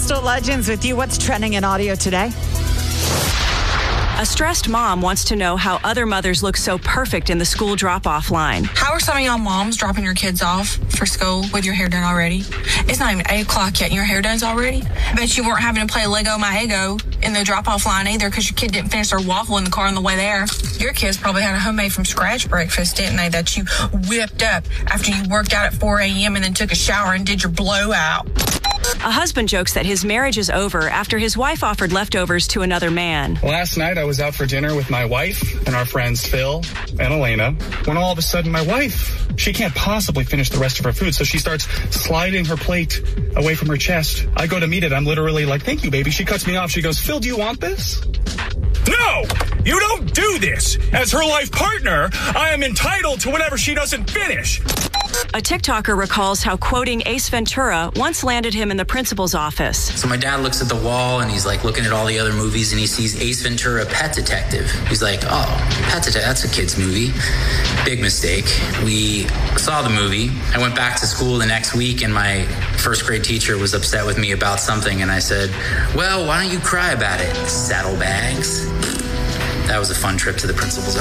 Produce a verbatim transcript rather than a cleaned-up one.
Coastal Legends with you. What's trending in audio today? A stressed mom wants to know how other mothers look so perfect in the school drop-off line. How are some of y'all moms dropping your kids off for school with your hair done already? It's not even eight o'clock yet and your hair done's already? I bet you weren't having to play Lego My Ego in the drop-off line either because your kid didn't finish their waffle in the car on the way there. Your kids probably had a homemade from scratch breakfast, didn't they, that you whipped up after you worked out at four a.m. and then took a shower and did your blowout. A husband jokes that his marriage is over after his wife offered leftovers to another man. Last night, I was out for dinner with my wife and our friends Phil and Elena, when all of a sudden my wife, she can't possibly finish the rest of her food, so she starts sliding her plate away from her chest. I go to meet it. I'm literally like, thank you, baby. She cuts me off. She goes, Phil, do you want this? No, you don't do this. As her life partner, I am entitled to whatever she doesn't finish. A TikToker recalls how quoting Ace Ventura once landed him in the principal's office. So my dad looks at the wall and he's like looking at all the other movies and he sees Ace Ventura, Pet Detective. He's like, oh, Pet Detective, that's a kid's movie. Big mistake. We saw the movie. I went back to school the next week and my first grade teacher was upset with me about something and I said, well, why don't you cry about it, saddlebags? That was a fun trip to the principal's office.